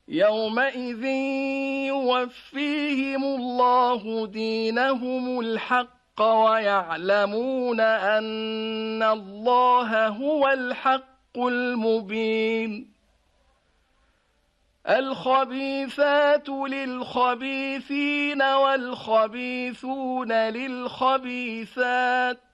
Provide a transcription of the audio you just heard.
يومئذ يوفيهم الله دينهم الحق ويعلمون أن الله هو الحق المبين. الخبيثات للخبيثين والخبيثون للخبيثات